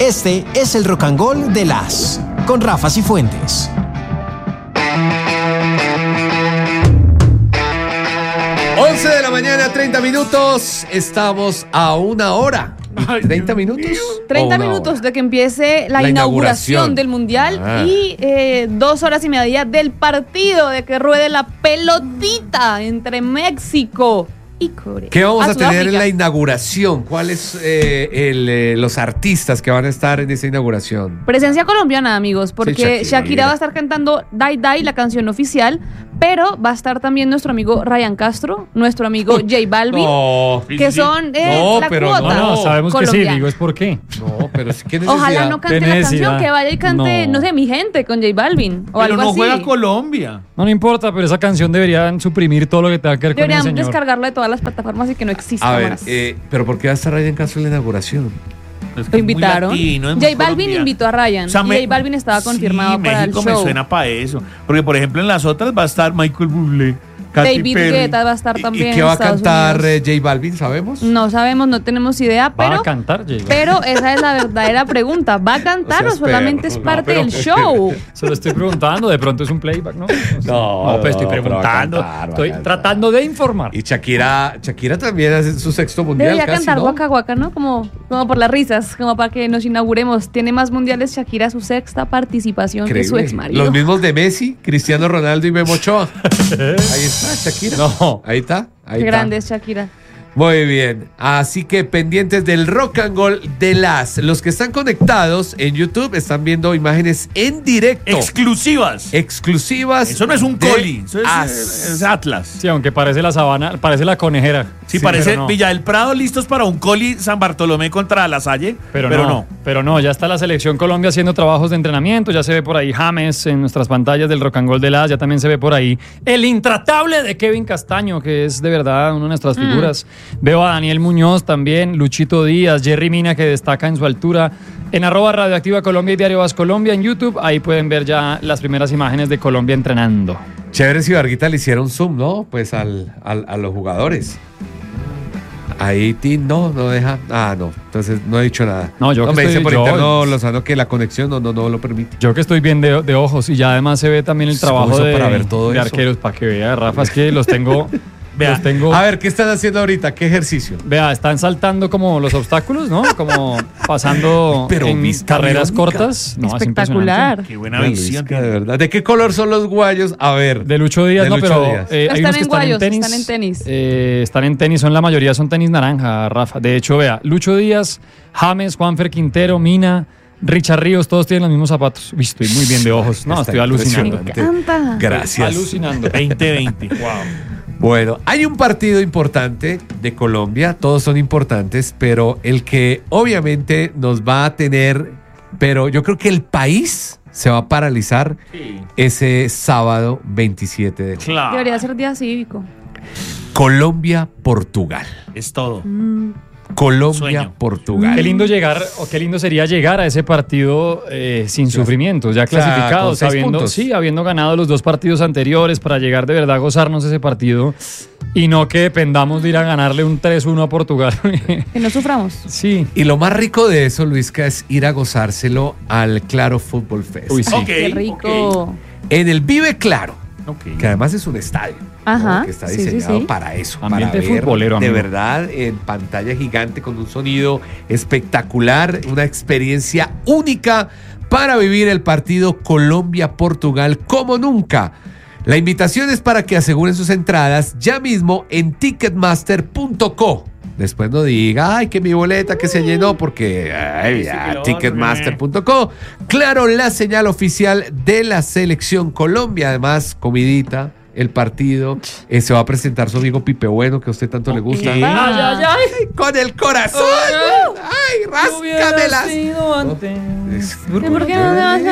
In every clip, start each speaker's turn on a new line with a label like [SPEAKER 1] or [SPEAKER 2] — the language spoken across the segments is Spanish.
[SPEAKER 1] Este es el Rock and Roll de las con Rafa Cifuentes.
[SPEAKER 2] De la mañana, 30 minutos. Estamos a una hora. ¿30 minutos?
[SPEAKER 3] 30 minutos de que empiece la inauguración del Mundial y 2 horas y media del partido, de que ruede la pelotita entre México y Corea.
[SPEAKER 2] ¿Qué vamos a tener en la inauguración? ¿Cuáles los artistas que van a estar en esa inauguración?
[SPEAKER 3] Presencia colombiana, amigos, porque sí, Shakira va a estar cantando Die Die, la canción oficial, pero va a estar también nuestro amigo Ryan Castro, nuestro amigo J Balvin, que son la cuota.
[SPEAKER 4] No, sabemos colombiana. Que sí, digo, es por qué.
[SPEAKER 2] No, pero sí, ¿qué necesidad?
[SPEAKER 3] Ojalá no cante la canción, que vaya y cante, no sé, Mi Gente con J Balvin o
[SPEAKER 5] pero
[SPEAKER 3] algo
[SPEAKER 5] no
[SPEAKER 3] así.
[SPEAKER 5] Juega Colombia.
[SPEAKER 4] No importa, pero esa canción deberían suprimir todo lo que tenga que ver con el señor.
[SPEAKER 3] Deberían descargarlo de todas las plataformas y que no exista más.
[SPEAKER 2] Pero ¿por qué va a estar Ryan Castro en la inauguración?
[SPEAKER 3] Es que lo invitaron. J Balvin invitó a Ryan. O sea, y J Balvin estaba confirmado para
[SPEAKER 5] México
[SPEAKER 3] el show.
[SPEAKER 5] Me suena para eso. Porque, por ejemplo, en las otras va a estar Michael Bublé,
[SPEAKER 3] David Guetta va a estar también.
[SPEAKER 2] ¿Y qué va a cantar J Balvin? ¿Sabemos?
[SPEAKER 3] No sabemos, no tenemos idea. Pero,
[SPEAKER 4] ¿va a cantar J Balvin?
[SPEAKER 3] Pero esa es la verdadera pregunta. ¿Va a cantar o solamente es parte del show?
[SPEAKER 4] Se lo estoy preguntando. De pronto es un playback, ¿no?
[SPEAKER 2] No,
[SPEAKER 4] pues estoy preguntando. Estoy tratando de informar.
[SPEAKER 2] Y Shakira también hace su sexto mundial.
[SPEAKER 3] Debería cantar Waka Waka, ¿no? Como por las risas, como para que nos inauguremos. Tiene más mundiales Shakira, su sexta participación que su ex marido.
[SPEAKER 2] Los mismos de Messi, Cristiano Ronaldo y Memo Ochoa. Ahí está Shakira.
[SPEAKER 4] No.
[SPEAKER 2] Ahí está.
[SPEAKER 3] Qué grande es Shakira.
[SPEAKER 2] Muy bien, así que pendientes del Rock and Roll de las. Los que están conectados en YouTube están viendo imágenes en directo.
[SPEAKER 5] Exclusivas. Eso no es un coli, eso es Atlas.
[SPEAKER 4] Sí, aunque parece la sabana, parece la conejera.
[SPEAKER 5] Sí, parece no. Villa del Prado listos para un coli San Bartolomé contra La Salle, pero no, ya está la Selección Colombia haciendo trabajos de entrenamiento, ya se ve por ahí James en nuestras pantallas del Rock and Roll de las, ya también se ve por ahí el intratable de Kevin Castaño, que es de verdad una de nuestras figuras. Veo a Daniel Muñoz también, Luchito Díaz, Jerry Mina, que destaca en su altura. En @Radioactiva Colombia y Diario Vas Colombia en YouTube, ahí pueden ver ya las primeras imágenes de Colombia entrenando.
[SPEAKER 2] Chévere si Varguita le hiciera un zoom, ¿no? Pues a los jugadores. Ahí Tim no deja. No. Entonces no he dicho nada.
[SPEAKER 4] No, yo que
[SPEAKER 2] me
[SPEAKER 4] estoy,
[SPEAKER 2] dice por interno Lozano que la conexión no lo permite.
[SPEAKER 4] Yo que estoy bien de ojos y ya además se ve también el trabajo
[SPEAKER 2] para ver todo
[SPEAKER 4] de
[SPEAKER 2] eso.
[SPEAKER 4] Arqueros, para que vea, Rafa, es que los tengo.
[SPEAKER 2] A ver, ¿qué están haciendo ahorita? ¿Qué ejercicio?
[SPEAKER 4] Vea, están saltando como los obstáculos, ¿no? Como pasando en carreras cortas.
[SPEAKER 3] No, espectacular.
[SPEAKER 5] Qué buena visión.
[SPEAKER 2] De verdad. ¿De qué color son los guayos? A ver.
[SPEAKER 4] De Lucho Díaz, no, pero hay unos que están en tenis.
[SPEAKER 3] Están en tenis.
[SPEAKER 4] Están en tenis, la mayoría son tenis naranja, Rafa. De hecho, vea, Lucho Díaz, James, Juanfer Quintero, Mina, Richard Ríos, todos tienen los mismos zapatos. Uy, estoy muy bien de ojos. No, estoy alucinando.
[SPEAKER 3] Me encanta.
[SPEAKER 2] Gracias.
[SPEAKER 4] Alucinando.
[SPEAKER 5] 2020. Wow.
[SPEAKER 2] Bueno, hay un partido importante de Colombia, todos son importantes, pero el que obviamente nos va a tener, pero yo creo que el país se va a paralizar ese sábado 27 de julio.
[SPEAKER 5] Claro.
[SPEAKER 3] Debería ser día cívico.
[SPEAKER 2] Colombia-Portugal.
[SPEAKER 5] Es todo.
[SPEAKER 2] Colombia-Portugal.
[SPEAKER 4] Qué lindo qué lindo sería llegar a ese partido sin sufrimientos, ya clasificados, habiendo ganado los 2 partidos anteriores para llegar de verdad a gozarnos ese partido y no que dependamos de ir a ganarle un 3-1 a Portugal.
[SPEAKER 3] Que no suframos.
[SPEAKER 4] Sí.
[SPEAKER 2] Y lo más rico de eso, Luisca, es ir a gozárselo al Claro Fútbol Fest.
[SPEAKER 4] Uy, sí.
[SPEAKER 3] Qué rico.
[SPEAKER 2] En el Vive Claro, que además es un estadio.
[SPEAKER 3] Ajá,
[SPEAKER 2] que está diseñado para eso,
[SPEAKER 4] ambiente
[SPEAKER 2] para ver
[SPEAKER 4] futbolero,
[SPEAKER 2] de
[SPEAKER 4] amigo.
[SPEAKER 2] verdad en pantalla gigante con un sonido espectacular, una experiencia única para vivir el partido Colombia-Portugal como nunca. La invitación es para que aseguren sus entradas ya mismo en ticketmaster.co. Después no diga, ay, que mi boleta que se llenó, porque ticketmaster.co. Claro, la señal oficial de la Selección Colombia. Además, comidita, el partido. Se va a presentar su amigo Pipe Bueno, que a usted tanto le gusta.
[SPEAKER 3] Ay.
[SPEAKER 2] Con el corazón. Ay, ráscamelas.
[SPEAKER 3] ¿Por qué no te vas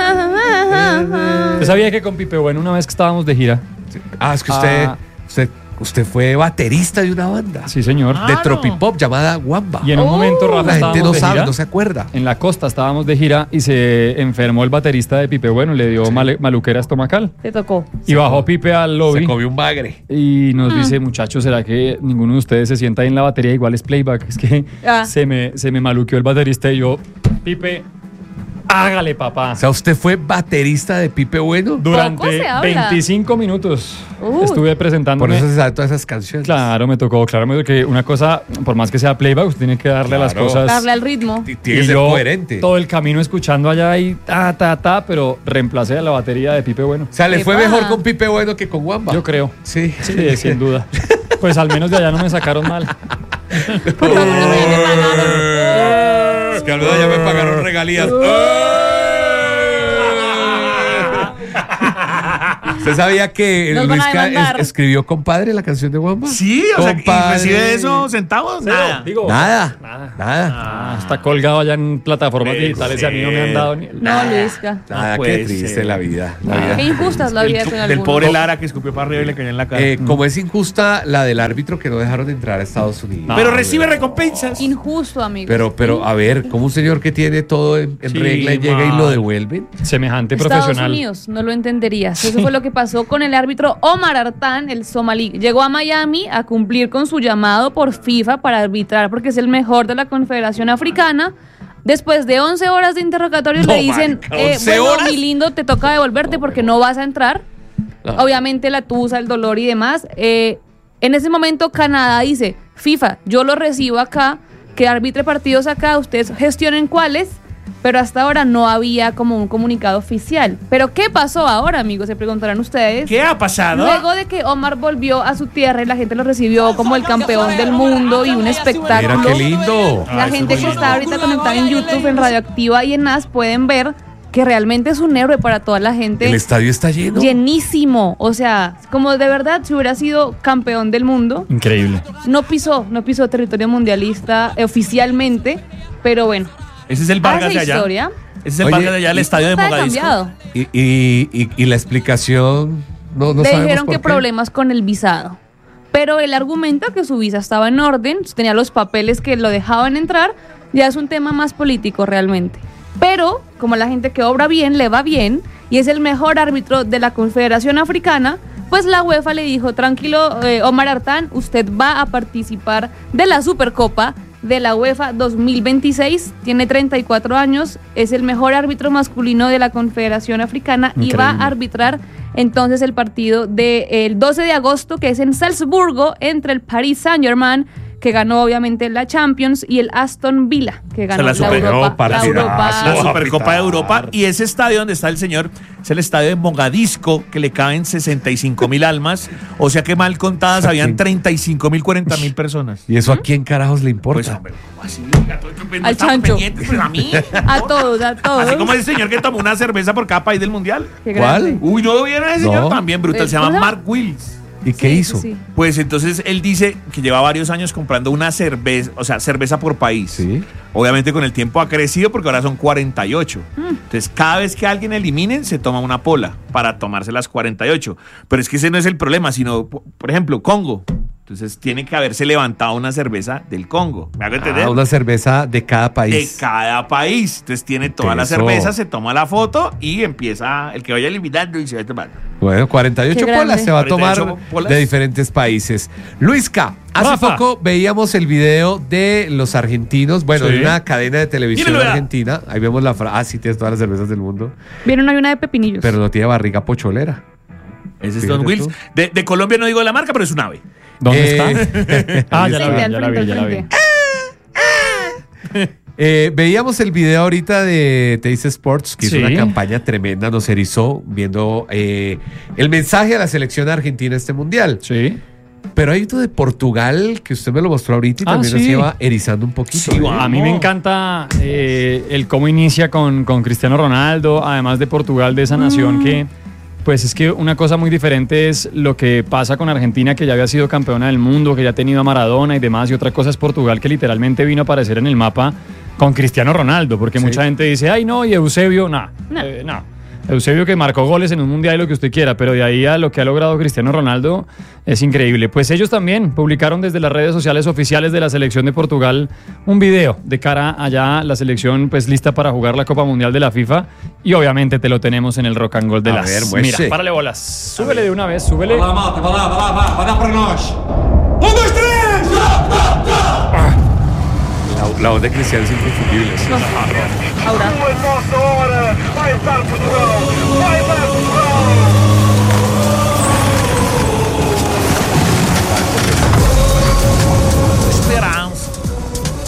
[SPEAKER 4] ¿Usted sabía que con Pipe Bueno una vez que estábamos de gira?
[SPEAKER 2] Es que usted Usted fue baterista de una banda.
[SPEAKER 4] Sí, señor.
[SPEAKER 2] De tropipop llamada Wamba.
[SPEAKER 4] Y en un momento, Rafa,
[SPEAKER 2] la gente no sabe,
[SPEAKER 4] gira,
[SPEAKER 2] no se acuerda.
[SPEAKER 4] En la costa estábamos de gira y se enfermó el baterista de Pipe Bueno, le dio maluquera estomacal.
[SPEAKER 3] Te tocó.
[SPEAKER 4] Y bajó Pipe al lobby.
[SPEAKER 2] Se comió un bagre.
[SPEAKER 4] Y nos dice, muchachos, ¿será que ninguno de ustedes se sienta ahí en la batería? Igual es playback. Es que se me maluqueó el baterista y yo, Pipe, hágale, papá.
[SPEAKER 2] O sea, ¿usted fue baterista de Pipe Bueno?
[SPEAKER 4] Durante 25 minutos estuve presentándome.
[SPEAKER 2] Por eso se sabe todas esas canciones.
[SPEAKER 4] Claro, me tocó, que una cosa, por más que sea playback, usted tiene que darle a las cosas.
[SPEAKER 3] Darle al ritmo.
[SPEAKER 2] Tiene que ser coherente.
[SPEAKER 4] Todo el camino escuchando allá y pero reemplacé a la batería de Pipe Bueno.
[SPEAKER 2] O sea, ¿le fue mejor con Pipe Bueno que con Wamba?
[SPEAKER 4] Yo creo.
[SPEAKER 2] Sí.
[SPEAKER 4] Sí, sin duda. Pues al menos de allá no me sacaron mal.
[SPEAKER 3] Porque a mí no me pagaron.
[SPEAKER 2] Es que al menos ya me pagaron regalías. ¿Usted sabía que Luisca escribió Compadre, la canción de Wamba?
[SPEAKER 5] Sí, o sea, ¿y recibe eso centavos?
[SPEAKER 2] Nada. Nada.
[SPEAKER 4] Está colgado allá en plataformas digitales y a mí no me han dado ni...
[SPEAKER 3] No, Luisca.
[SPEAKER 2] Nada, qué triste la vida.
[SPEAKER 3] Qué injusta es la vida con
[SPEAKER 5] del pobre Lara que escupió para arriba y le cayó en la cara.
[SPEAKER 2] Como es injusta la del árbitro que no dejaron entrar a Estados Unidos.
[SPEAKER 5] Pero recibe recompensas.
[SPEAKER 3] Injusto, amigo.
[SPEAKER 2] Pero a ver, ¿cómo un señor que tiene todo en regla y llega y lo devuelven?
[SPEAKER 4] Semejante
[SPEAKER 3] Estados
[SPEAKER 4] profesional.
[SPEAKER 3] Unidos, no lo entenderías. Eso fue lo que pasó con el árbitro Omar Artan, el somalí. Llegó a Miami a cumplir con su llamado por FIFA para arbitrar porque es el mejor de la Confederación Africana. Después de 11 horas de interrogatorios le dicen, bueno, mi lindo, te toca devolverte porque no vas a entrar. Obviamente la tusa, el dolor y demás. En ese momento Canadá dice, FIFA, yo lo recibo acá, que arbitre partidos acá, ustedes gestionen cuáles. Pero hasta ahora no había como un comunicado oficial. ¿Pero qué pasó ahora, amigos? Se preguntarán ustedes.
[SPEAKER 5] ¿Qué ha pasado?
[SPEAKER 3] Luego de que Omar volvió a su tierra y la gente lo recibió como el campeón del mundo y un espectáculo.
[SPEAKER 2] Mira qué lindo.
[SPEAKER 3] La gente que está ahorita conectada en YouTube, en Radioactiva y en NAS pueden ver que realmente es un héroe para toda la gente.
[SPEAKER 2] El estadio está lleno.
[SPEAKER 3] Llenísimo. O sea, como de verdad si hubiera sido campeón del mundo.
[SPEAKER 4] Increíble.
[SPEAKER 3] No pisó territorio mundialista oficialmente, pero bueno.
[SPEAKER 5] Ese es el Vargas de allá.
[SPEAKER 3] Historia.
[SPEAKER 5] Ese es el Vargas de allá, el estadio de Mogadisco.
[SPEAKER 2] Y la explicación no
[SPEAKER 3] Le
[SPEAKER 2] sabemos
[SPEAKER 3] dijeron
[SPEAKER 2] por
[SPEAKER 3] que
[SPEAKER 2] qué.
[SPEAKER 3] problemas con el visado. Pero él argumenta que su visa estaba en orden, tenía los papeles que lo dejaban entrar, ya es un tema más político realmente. Pero, como la gente que obra bien, le va bien, y es el mejor árbitro de la Confederación Africana, pues la UEFA le dijo, tranquilo, Omar Artan, usted va a participar de la Supercopa de la UEFA 2026, tiene 34 años, es el mejor árbitro masculino de la Confederación Africana. Increíble. Y va a arbitrar entonces el partido del 12 de agosto, que es en Salzburgo, entre el Paris Saint-Germain, que ganó obviamente la Champions, y el Aston Villa, que ganó la
[SPEAKER 5] Supercopa de Europa. Y ese estadio donde está el señor es el estadio de Mogadisco, que le caben 65,000 almas. O sea que mal contadas habían 35,000, 40,000 personas.
[SPEAKER 2] ¿Y eso a quién carajos le importa?
[SPEAKER 5] Pues, hombre, ¿cómo así?
[SPEAKER 3] Al Chancho.
[SPEAKER 5] Pues a mí.
[SPEAKER 3] A todos.
[SPEAKER 5] Así como ese señor que tomó una cerveza por cada país del mundial.
[SPEAKER 2] ¿Cuál?
[SPEAKER 5] Uy, ¿no vieron a ese señor? También brutal. Se llama Mark Wills.
[SPEAKER 2] ¿Y qué hizo?
[SPEAKER 3] Sí.
[SPEAKER 5] Pues entonces él dice que lleva varios años comprando una cerveza, o sea, cerveza por país.
[SPEAKER 2] Sí.
[SPEAKER 5] Obviamente con el tiempo ha crecido porque ahora son 48. Entonces cada vez que alguien eliminen se toma una pola para tomarse las 48. Pero es que ese no es el problema, sino, por ejemplo, Congo. Entonces tiene que haberse levantado una cerveza del Congo. ¿Me hago entender?
[SPEAKER 2] Una cerveza de cada país.
[SPEAKER 5] De cada país. Entonces tiene toda la cerveza, se toma la foto y empieza el que vaya eliminando y se va a tomar.
[SPEAKER 2] Bueno, 48 polas se va a tomar de diferentes países. Luisca, hace poco veíamos el video de los argentinos, bueno, de una cadena de televisión argentina. Ahí vemos la frase. Ah, sí, tienes todas las cervezas del mundo.
[SPEAKER 3] Vieron, hay una de pepinillos.
[SPEAKER 2] Pero no tiene barriga pocholera.
[SPEAKER 5] Ese es Don Wills. De Colombia no digo la marca, pero es un ave.
[SPEAKER 4] ¿Dónde está? Ya la vi.
[SPEAKER 2] Veíamos el video ahorita de Teis Sports, que hizo una campaña tremenda, nos erizó viendo el mensaje a la selección argentina este mundial.
[SPEAKER 4] Sí.
[SPEAKER 2] Pero hay uno de Portugal que usted me lo mostró ahorita y también nos iba erizando un poquito.
[SPEAKER 4] Sí, a mí me encanta el cómo inicia con Cristiano Ronaldo, además de Portugal, de esa nación que... Pues es que una cosa muy diferente es lo que pasa con Argentina, que ya había sido campeona del mundo, que ya ha tenido a Maradona y demás, y otra cosa es Portugal, que literalmente vino a aparecer en el mapa con Cristiano Ronaldo, porque mucha gente dice, ay no, y Eusebio, no. Eusebio, que marcó goles en un mundial y lo que usted quiera, pero de ahí a lo que ha logrado Cristiano Ronaldo es increíble. Pues ellos también publicaron desde las redes sociales oficiales de la selección de Portugal un video de cara allá la selección pues lista para jugar la Copa Mundial de la FIFA, y obviamente te lo tenemos en el Rock and Roll de las. Mira, párale bolas. Súbele de una vez, súbele.
[SPEAKER 6] Va dar para nós. 1, 2, 3!
[SPEAKER 2] La voz de Cristiano es inconfundible.
[SPEAKER 3] Ahora.
[SPEAKER 6] Vai dar Portugal! Vai dar Portugal!